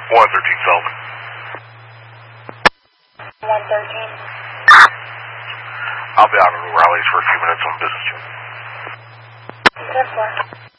113 Sullivan. 113. I'll be out of the Raleigh for a few minutes on business trip. 10-4.